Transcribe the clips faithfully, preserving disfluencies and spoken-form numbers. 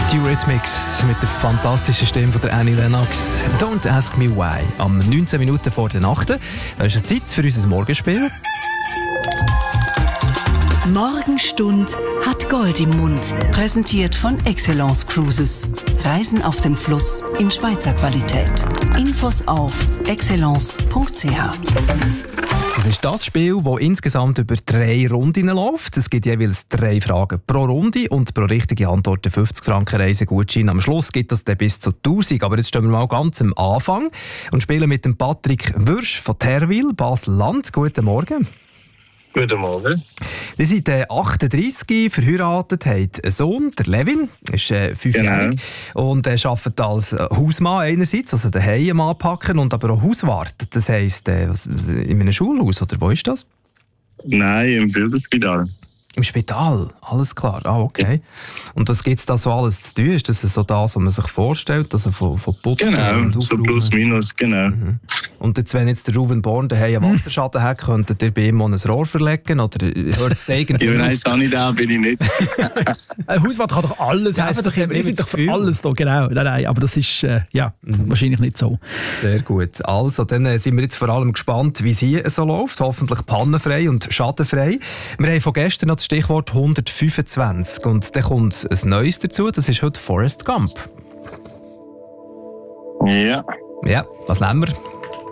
Eurythmics mit der fantastischen Stimme von der Annie Lennox. Don't ask me why. Am neunzehn Minuten vor der Nacht. Da ist es Zeit für unser Morgenspiel. Morgenstund hat Gold im Mund. Präsentiert von Excellence Cruises. Reisen auf dem Fluss in Schweizer Qualität. Infos auf excellence punkt c h. Es ist das Spiel, das insgesamt über drei Runden läuft. Es gibt jeweils drei Fragen pro Runde und pro richtige Antwort fünfzig Franken Reisegutschein. Am Schluss gibt es dann bis zu tausend. Aber jetzt stehen wir mal ganz am Anfang und spielen mit dem Patrick Würsch von Terwil, Basel-Land. Guten Morgen. Guten Morgen. Sie sind äh, achtunddreissig, verheiratet, haben einen Sohn, der Levin, ist äh, fünfjährig genau. und äh, arbeitet als äh, Hausmann einerseits, also daheim anpacken und aber auch Hauswart. Das heisst, äh, was, in einem Schulhaus, oder wo ist das? Nein, im Bürgerspital. Im Spital, alles klar. Ah, okay. Ja. Und was gibt es da so alles zu tun? Ist das so das, was man sich vorstellt? Also von, von Putzen genau, und so plus minus, genau. Mhm. Und jetzt, wenn jetzt der Ruven Born daheim einen Wasserschaden hat, könntet ihr bei ihm ein Rohr verlegen? Oder hört es irgendwie? Ja, nein, Sanidal bin ich nicht. Ein Hauswart kann doch alles ja, heißen. doch, Wir sind doch für alles da, genau. Nein, nein, aber das ist äh, ja, mhm. wahrscheinlich nicht so. Sehr gut. Also, dann äh, sind wir jetzt vor allem gespannt, wie es hier so läuft. Hoffentlich pannenfrei und schadenfrei. Wir haben von gestern noch das Stichwort hundertfünfundzwanzig. Und dann kommt ein Neues dazu. Das ist heute Forrest Gump. Ja. Ja, was nehmen wir?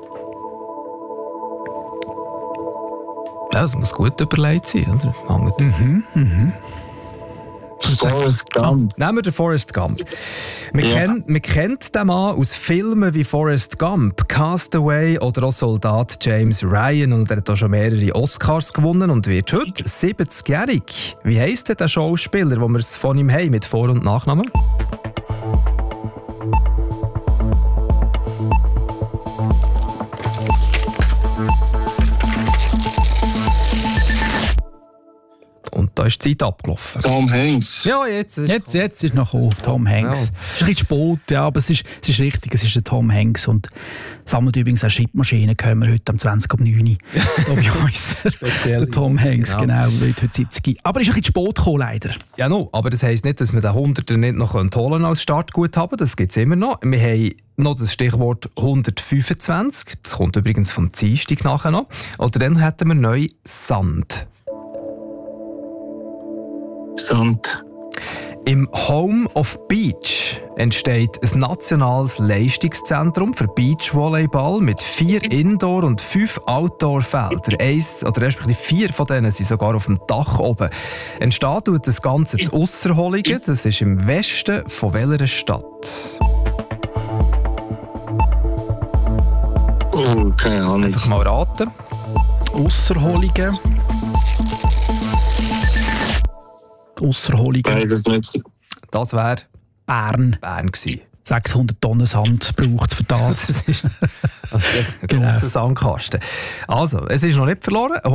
Ja, das muss gut überlegt sein, oder? Mhm, mhm. Forrest Gump. Ah, nehmen wir den Forrest Gump. Man, ja. kennt, man kennt den Mann aus Filmen wie Forrest Gump, Castaway oder auch Soldat James Ryan. Und er hat auch schon mehrere Oscars gewonnen und wird heute siebzigjährig. Wie heisst denn der Schauspieler, wo wir es von ihm haben, mit Vor- und Nachnamen? Und da ist die Zeit abgelaufen. Tom Hanks. Ja, jetzt ist, jetzt, jetzt ist noch gekommen, Tom Hanks. Ja. Es ist ein bisschen spät, ja, aber es ist, es ist richtig, es ist der Tom Hanks. Und sammelt übrigens auch Schreibmaschinen, können wir heute am zwanzig ab neun da bei uns. Speziell. Der Tom Hanks, genau, genau wird heute siebzig. Aber ist ein bisschen spät gekommen, leider. Ja, no, aber das heisst nicht, dass wir den Hunderter nicht noch holen als Startguthaben. Das gibt es immer noch. Wir haben noch das Stichwort hundertfünfundzwanzig. Das kommt übrigens vom Dienstag nachher noch. Oder dann hätten wir neu Sand. Sand. Im Home of Beach entsteht ein nationales Leistungszentrum für Beachvolleyball mit vier Indoor- und fünf Outdoor-Feldern. Eins oder respektive vier von denen sind sogar auf dem Dach oben. Entsteht tut das Ganze zu Ausserholligen. Das ist im Westen von welcher Stadt? Oh, keine Ahnung. Einfach mal raten. Ausserholligen. Ausserholligen. Nein, das nicht. Das wäre Bern. Bern gewesen. sechshundert Tonnen Sand braucht es für das. Das ist ein grosser genau. Sandkasten. Also, es ist noch nicht verloren.